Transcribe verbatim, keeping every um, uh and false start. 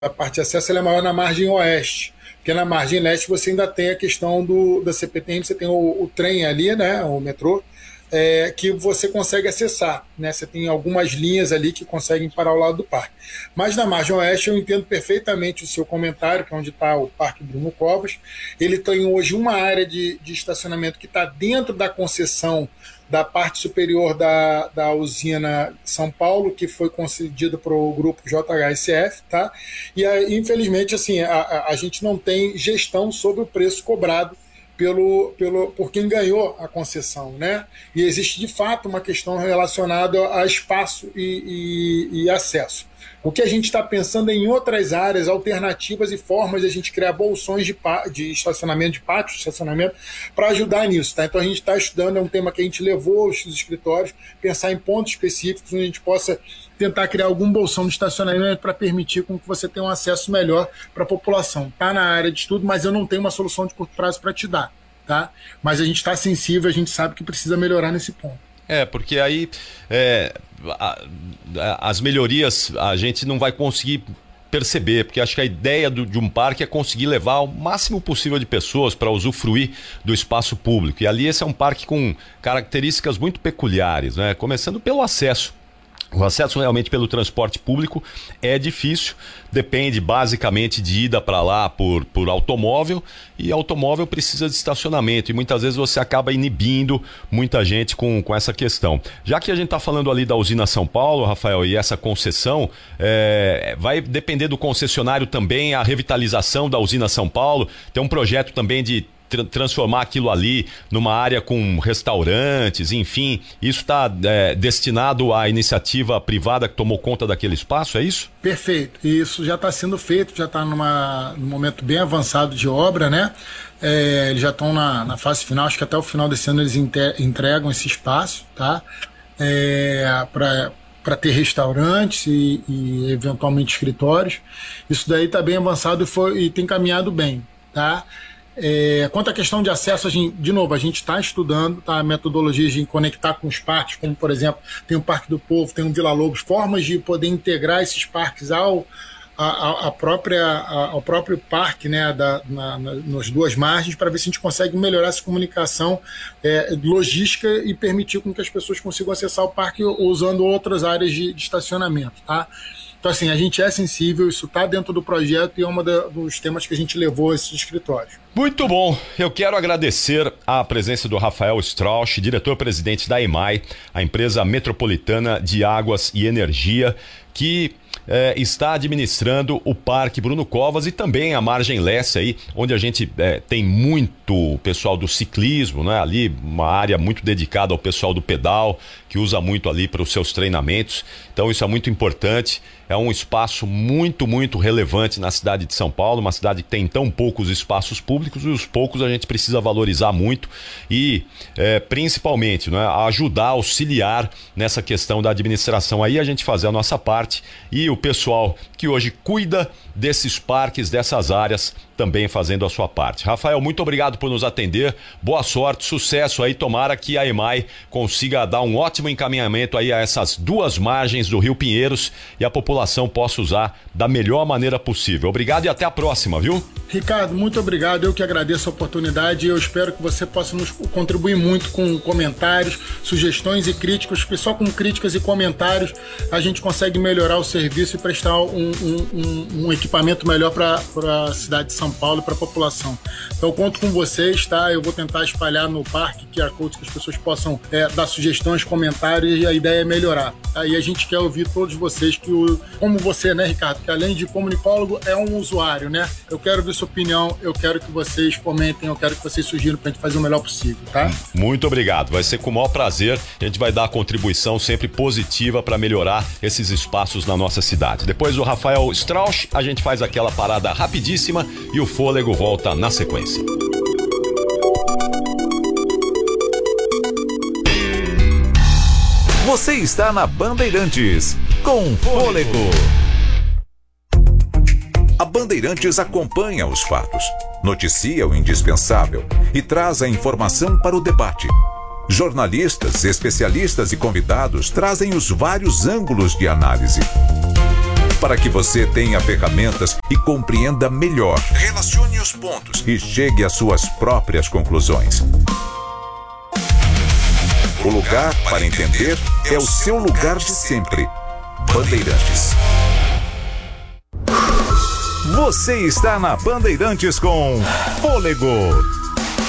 a parte de acesso ela é maior na margem oeste, porque na margem leste você ainda tem a questão do, da C P T M, você tem o, o trem ali, né, o metrô, é, que você consegue acessar, né? Você tem algumas linhas ali que conseguem parar ao lado do parque. Mas na margem oeste eu entendo perfeitamente o seu comentário, que é onde está o Parque Bruno Covas. Ele tem hoje uma área de, de estacionamento que está dentro da concessão da parte superior da, da usina São Paulo, que foi concedida para o grupo J H S F, tá? E infelizmente assim, a, a, a gente não tem gestão sobre o preço cobrado Pelo, pelo, por quem ganhou a concessão, né? E existe de fato uma questão relacionada a espaço e, e, e acesso. O que a gente está pensando é em outras áreas alternativas e formas de a gente criar bolsões de, de estacionamento, de pátio de estacionamento, para ajudar nisso, tá? Então a gente está estudando, é um tema que a gente levou aos escritórios, pensar em pontos específicos onde a gente possa tentar criar algum bolsão de estacionamento para permitir com que você tenha um acesso melhor para a população. Está na área de estudo, mas eu não tenho uma solução de curto prazo para te dar, tá? Mas a gente está sensível, a gente sabe que precisa melhorar nesse ponto. É, porque aí é, a, a, as melhorias a gente não vai conseguir perceber, porque acho que a ideia do, de um parque é conseguir levar o máximo possível de pessoas para usufruir do espaço público. E ali esse é um parque com características muito peculiares, né? Começando pelo acesso. O acesso realmente pelo transporte público é difícil, depende basicamente de ida para lá por, por automóvel, e automóvel precisa de estacionamento, e muitas vezes você acaba inibindo muita gente com, com essa questão. Já que a gente está falando ali da usina São Paulo, Rafael, e essa concessão, é, vai depender do concessionário também a revitalização da usina São Paulo, tem um projeto também de transformar aquilo ali numa área com restaurantes, enfim, isso está é, destinado à iniciativa privada que tomou conta daquele espaço, é isso? Perfeito, isso já está sendo feito, já está num momento bem avançado de obra, né? É, eles já estão na, na fase final, acho que até o final desse ano eles entregam esse espaço, tá? É, para para ter restaurantes e, e eventualmente escritórios. Isso daí está bem avançado e, foi, e tem caminhado bem, tá? É, quanto à questão de acesso, a gente, de novo, a gente está estudando, tá, metodologias de conectar com os parques, como por exemplo, tem o Parque do Povo, tem o Vila Lobos, formas de poder integrar esses parques ao, a, a própria, a, ao próprio parque, né, da, na, na, nas duas margens, para ver se a gente consegue melhorar essa comunicação é, logística e permitir com que as pessoas consigam acessar o parque usando outras áreas de, de estacionamento, tá? Então, assim, a gente é sensível, isso está dentro do projeto e é um dos temas que a gente levou a esses escritórios. Muito bom. Eu quero agradecer a presença do Rafael Strauch, diretor-presidente da EMAI, a empresa metropolitana de águas e energia, que é, está administrando o Parque Bruno Covas e também a Margem Leste aí, onde a gente é, tem muito pessoal do ciclismo, né? Ali uma área muito dedicada ao pessoal do pedal, que usa muito ali para os seus treinamentos. Então isso é muito importante. É um espaço muito, muito relevante na cidade de São Paulo, uma cidade que tem tão poucos espaços públicos, e os poucos a gente precisa valorizar muito e é, principalmente, né, ajudar, auxiliar nessa questão da administração. Aí a gente fazer a nossa parte e o pessoal que hoje cuida desses parques, dessas áreas, também fazendo a sua parte. Rafael, muito obrigado por nos atender, boa sorte, sucesso aí, tomara que a EMAI consiga dar um ótimo encaminhamento aí a essas duas margens do Rio Pinheiros e a população possa usar da melhor maneira possível. Obrigado e até a próxima, viu? Ricardo, muito obrigado, eu que agradeço a oportunidade e eu espero que você possa nos contribuir muito com comentários, sugestões e críticas, porque só com críticas e comentários a gente consegue melhorar o serviço e prestar um, um, um, um equipamento melhor para a cidade de São Paulo e para a população. Então eu conto com vocês, tá? Eu vou tentar espalhar no parque Q R Code que as pessoas possam é, dar sugestões, comentários, e a ideia é melhorar. Aí a gente quer ouvir todos vocês, que o, como você, né, Ricardo, que além de comunicólogo é um usuário, né? Eu quero ver sua opinião, eu quero que vocês comentem, eu quero que vocês sugiram para a gente fazer o melhor possível, tá? Muito obrigado, vai ser com o maior prazer, a gente vai dar a contribuição sempre positiva para melhorar esses espaços na nossa cidade. Depois do Rafael Strauch, a gente faz aquela parada rapidíssima e o fôlego volta na sequência. Você está na Bandeirantes, com Fôlego. A Bandeirantes acompanha os fatos, noticia o indispensável e traz a informação para o debate. Jornalistas, especialistas e convidados trazem os vários ângulos de análise. para que você tenha ferramentas e compreenda melhor. Relacione os pontos e chegue às suas próprias conclusões. O lugar para entender é o seu lugar de sempre. Bandeirantes. Você está na Bandeirantes com Fôlego.